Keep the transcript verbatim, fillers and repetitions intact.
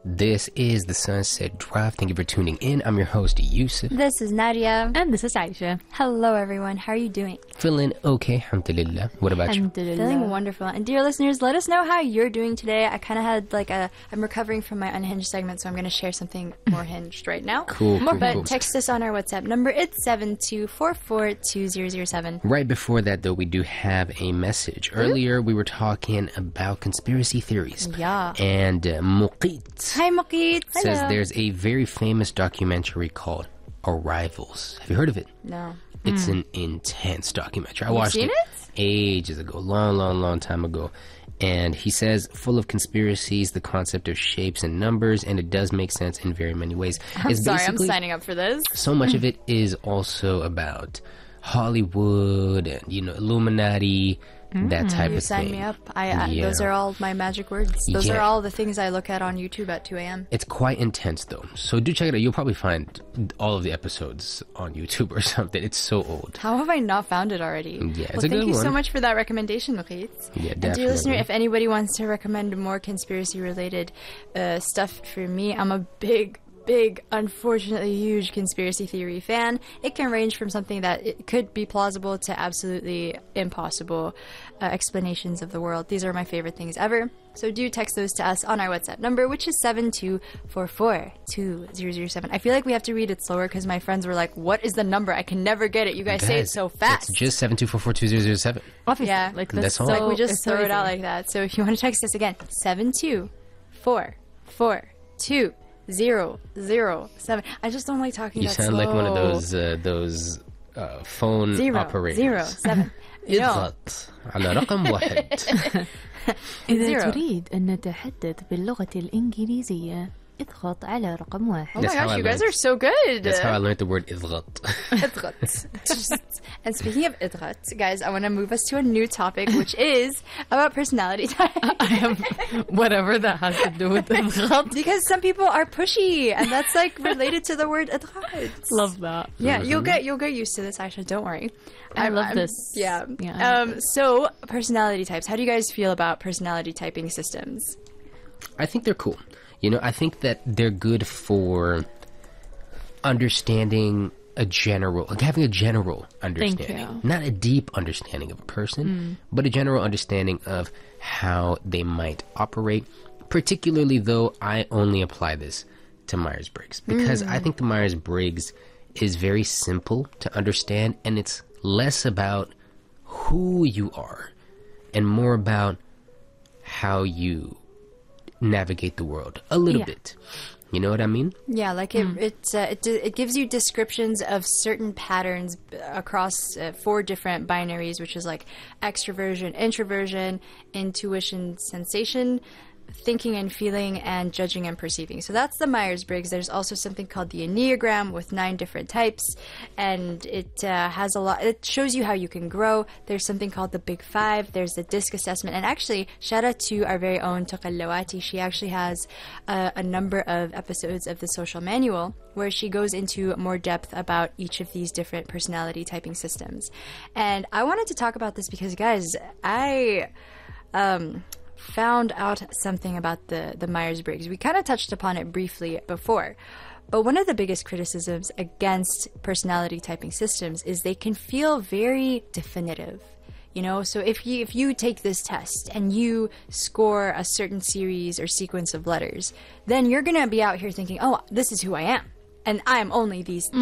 This is the Sunset Drive. Thank you for tuning in. I'm your host, Yusuf. This is Nadia. And this is Aisha. Hello, everyone. How are you doing? Feeling okay, alhamdulillah. What about you? Feeling wonderful. And dear listeners, let us know how you're doing today. I kind of had like a, I'm recovering from my unhinged segment, so I'm going to share something more hinged right now. Cool, cool, But cool. text us on our WhatsApp number. It's seven two four four two zero zero seven. Right before that, though, we do have a message. Earlier, we were talking about conspiracy theories. Yeah. And uh, Muqit Hi, Muqit. says Hello. there's a very famous documentary called Arrivals. Have you heard of it? No. It's an intense documentary. I You've watched seen it, ages ago, long, long, long time ago. And he says, full of conspiracies, the concept of shapes and numbers, and it does make sense in very many ways. I'm It's sorry, I'm basically- signing up for this. So much of it is also about Hollywood and, you know, Illuminati, that type You of sign thing. me up. I, I Yeah. Those are all my magic words. Those Yeah. are all the things I look at on YouTube at two a.m. It's quite intense, though. So do check it out. You'll probably find all of the episodes on YouTube or something. It's so old. How have I not found it already? Yeah, it's well, a thank good you so one. much for that recommendation, Muqit. Yeah, And dear definitely. listener, if anybody wants to recommend more conspiracy-related uh, stuff for me, I'm a big, big, unfortunately huge conspiracy theory fan. It can range from something that it could be plausible to absolutely impossible uh, explanations of the world. These are my favorite things ever. So do text those to us on our WhatsApp number, which is seven two four four two zero zero seven. I feel like we have to read it slower because my friends were like, what is the number? I can never get it. You guys, say it Guys, so fast. It's just seven two four four two zero zero seven. Obviously, Yeah. like That's that's all. so, Like we just it's so throw it out easy. like that. So if you want to text us again, seven two four four two zero zero seven. I just don't like talking You that sound like one of slow. those uh, those uh, phone Zero, operators. zero, seven. No. اضغط على رقم واحد. إذا Zero. تريد أن نتحدث باللغة الإنجليزية اضغط على رقم Oh واحد. my That's how gosh, I you guys learned. are so good. That's how I learned the word اضغط. Idrat. And speaking of idrat, guys, I want to move us to a new topic, which is about personality type. I am whatever that has to do with الضغط. Because some people are pushy, and that's like related to the word idrat. Love that. Yeah, you'll get you'll get used to this, Aisha. Don't worry. I I'm- love I'm- this. Yeah. Yeah, I love Um. So personality types. How do you guys feel about personality typing systems? I think they're cool. You know, I think that they're good for understanding a general, like having a general understanding. you. Not a deep understanding of a person, but a general understanding of how they might operate. Particularly, though, I only apply this to Myers-Briggs because I think the Myers-Briggs is very simple to understand, and it's less about who you are and more about how you navigate the world a little Yeah. bit. You know what I mean? Yeah, like it it uh, it, d- it gives you descriptions of certain patterns b- across uh, four different binaries, which is like extroversion, introversion, intuition, sensation, thinking and feeling, and judging and perceiving. So that's the Myers-Briggs. There's also something called the Enneagram with nine different types, and it uh, has a lot. It shows you how you can grow. There's something called the Big Five. There's the DISC assessment, and actually, shout out to our very own Tokallawati. She actually has uh, a number of episodes of the Social Manual where she goes into more depth about each of these different personality typing systems. And I wanted to talk about this because, guys, I. Um, found out something about the, the Myers-Briggs. We kind of touched upon it briefly before, but one of the biggest criticisms against personality typing systems is they can feel very definitive. You know, so if you if you take this test and you score a certain series or sequence of letters, then you're gonna be out here thinking, oh, this is who I am. And I am only these